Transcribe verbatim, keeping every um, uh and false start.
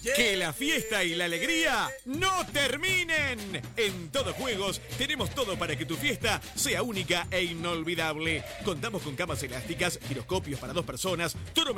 Que la fiesta y la alegría no terminen. En Todo Juegos tenemos todo para que tu fiesta sea única e inolvidable. Contamos con camas elásticas, giroscopios para dos personas, toro